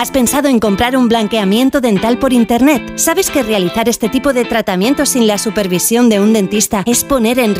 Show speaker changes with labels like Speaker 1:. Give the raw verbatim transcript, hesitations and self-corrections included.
Speaker 1: ¿Has pensado en comprar un blanqueamiento dental por internet? ¿Sabes que realizar este tipo de tratamientos sin la supervisión de un dentista es poner en